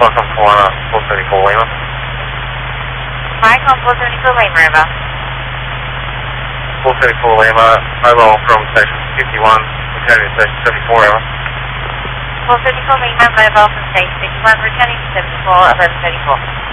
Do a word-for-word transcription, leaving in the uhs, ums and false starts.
Welcome Kiwana, four seventy-four Lima. Mike on four seventy-four Lima, over. four seventy-four Lima, mobile from station fifty-one, returning to station seventy-four, over. four seventy-four Lima, mobile from station fifty-one, returning to seventy-four, eleven thirty-four.